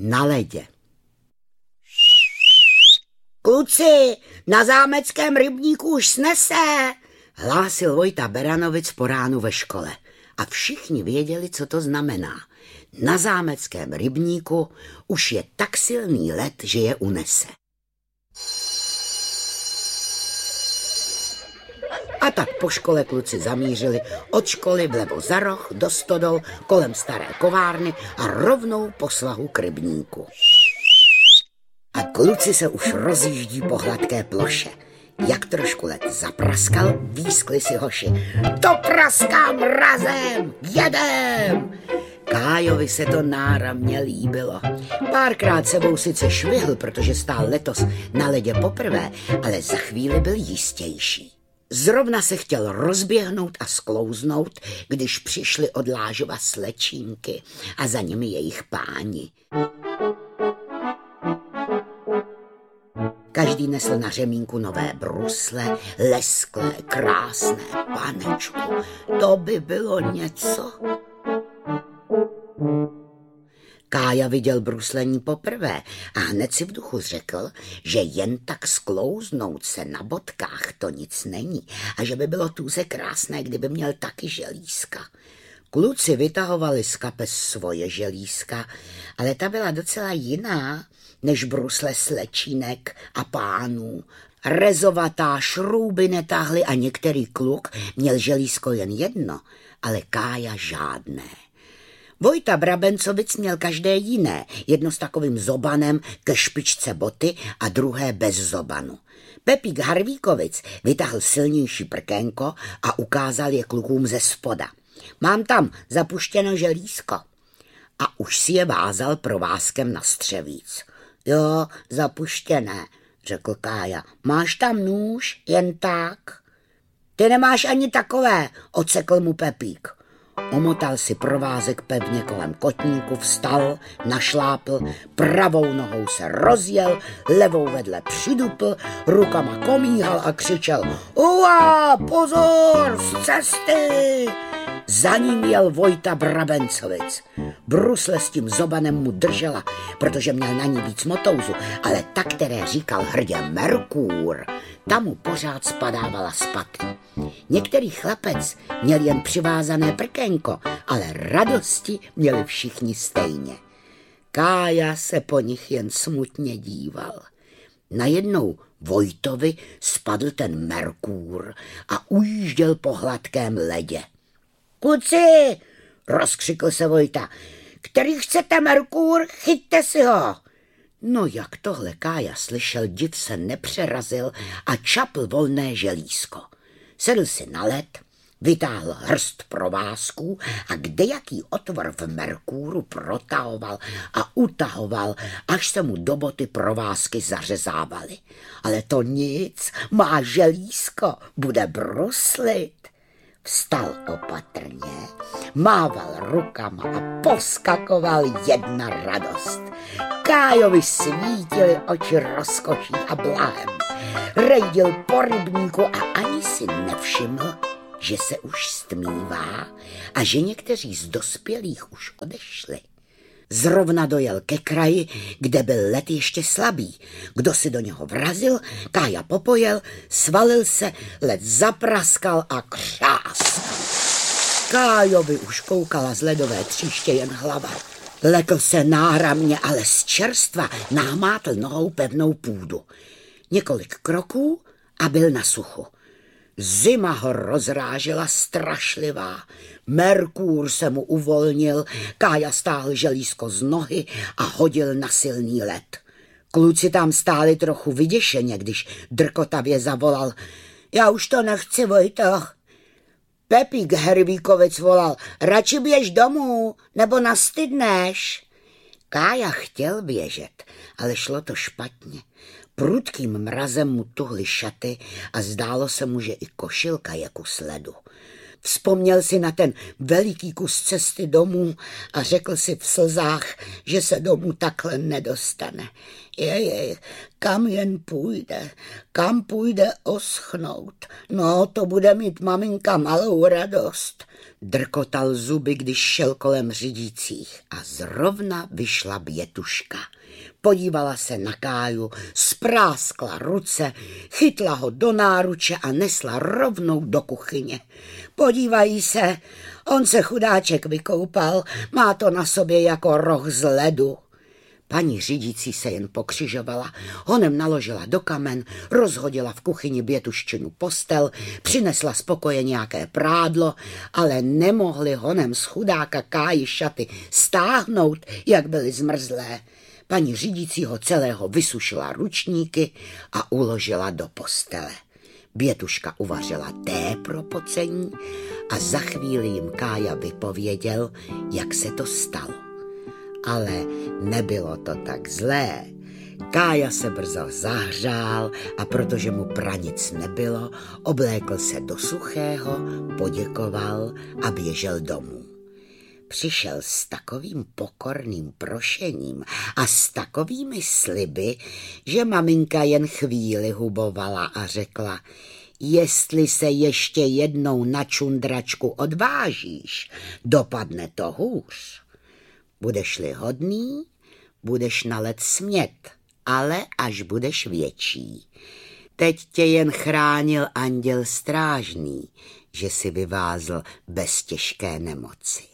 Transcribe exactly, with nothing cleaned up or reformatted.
na ledě. Kluci, na zámeckém rybníku už snese, hlásil Vojta Beranovic po ránu ve škole. A všichni věděli, co to znamená. Na zámeckém rybníku už je tak silný led, že je unese. A tak po škole kluci zamířili od školy vlevo za roh, do stodol, kolem staré kovárny a rovnou po svahu k rybníku. A kluci se už rozjíždí po hladké ploše. Jak trošku led zapraskal, výskli si hoši. To praská mrazem, jedem! Kájovi se to náramně líbilo. Párkrát sebou sice švihl, protože stál letos na ledě poprvé, ale za chvíli byl jistější. Zrovna se chtěl rozběhnout a sklouznout, když přišli od Lážova slečínky a za nimi jejich páni. Každý nesl na řemínku nové brusle, lesklé, krásné, panečku. To by bylo něco. Kája viděl bruslení poprvé a hned si v duchu řekl, že jen tak sklouznout se na bodkách to nic není a že by bylo tuze krásné, kdyby měl taky želízka. Kluci vytahovali z kapes svoje želízka, ale ta byla docela jiná než brusle slečínek a pánů. Rezovatá, šrouby netáhly a některý kluk měl želízko jen jedno, ale Kája žádné. Vojta Brabencovic měl každé jiné, jedno s takovým zobanem ke špičce boty a druhé bez zobanu. Pepík Harvíkovic vytáhl silnější prkénko a ukázal je klukům ze spoda. Mám tam zapuštěno želízko. A už si je vázal provázkem na střevíc. Jo, zapuštěné, řekl Kája. Máš tam nůž, jen tak? Ty nemáš ani takové, odsekl mu Pepík. Omotal si provázek pevně kolem kotníku, vstal, našlápl, pravou nohou se rozjel, levou vedle přidupl, rukama komíhal a křičel: Ua, pozor, z cesty! Za ním jel Vojta Brabencovic. Brusle s tím zobanem mu držela, protože měl na ní víc motouzu, ale ta, které říkal hrdě Merkůr, ta mu pořád spadávala z paty. Některý chlapec měl jen přivázané prkénko, ale radosti měli všichni stejně. Kája se po nich jen smutně díval. Najednou Vojtovi spadl ten Merkůr a ujížděl po hladkém ledě. Kluci, rozkřikl se Vojta, který chcete Merkůr, chyťte si ho. No jak tohle Kája slyšel, div se nepřerazil a čapl volné želízko. Sedl si na led, vytáhl hrst provázků a kdejaký otvor v Merkůru protahoval a utahoval, až se mu do boty provázky zařezávaly. Ale to nic, má želízko, bude bruslit. Vstal opatrně, mával rukama a poskakoval jedna radost. Kájovi svítily oči rozkoší a blahem. Rejdil po rybníku a ani si nevšiml, že se už stmívá a že někteří z dospělých už odešli. Zrovna dojel ke kraji, kde byl led ještě slabý. Kdo si do něho vrazil, Kája popojel, svalil se, led zapraskal a křás. Kájovi už koukala z ledové tříště jen hlava. Lekl se náramně, ale z čerstva námátl nohou pevnou půdu. Několik kroků a byl na suchu. Zima ho rozrážela strašlivá. Merkůr se mu uvolnil, Kája stáhl želízko z nohy a hodil na silný led. Kluci tam stáli trochu vyděšeně, když drkotavě zavolal: Já už to nechci, Vojto. Pepík Harvíkovic volal: Radši běž domů, nebo nastydneš. Kája chtěl běžet, ale šlo to špatně. Prudkým mrazem mu tuhly šaty a zdálo se mu, že i košilka je ku sledu. Vzpomněl si na ten veliký kus cesty domů a řekl si v slzách, že se domů takhle nedostane. Jej, kam jen půjde, kam půjde oschnout, no to bude mít maminka malou radost. Drkotal zuby, když šel kolem řídících a zrovna vyšla Bětuška. Podívala se na Káju, spráskla ruce, chytla ho do náruče a nesla rovnou do kuchyně. Podívají se, on se chudáček vykoupal, má to na sobě jako roh z ledu. Paní řídící se jen pokřižovala, honem naložila do kamen, rozhodila v kuchyni Bětuščinu postel, přinesla spokoje nějaké prádlo, ale nemohli honem z chudáka Káji šaty stáhnout, jak byly zmrzlé. Paní řídící ho celého vysušila ručníky a uložila do postele. Bětuška uvařila té pro pocení a za chvíli jim Kája vypověděl, jak se to stalo. Ale nebylo to tak zlé. Kája se brzo zahřál a protože mu pranic nebylo, oblékl se do suchého, poděkoval a běžel domů. Přišel s takovým pokorným prošením a s takovými sliby, že maminka jen chvíli hubovala a řekla: jestli se ještě jednou na čundračku odvážíš, dopadne to hůř. Budeš-li hodný, budeš na led smět, ale až budeš větší. Teď tě jen chránil anděl strážný, že si vyvázl bez těžké nemoci.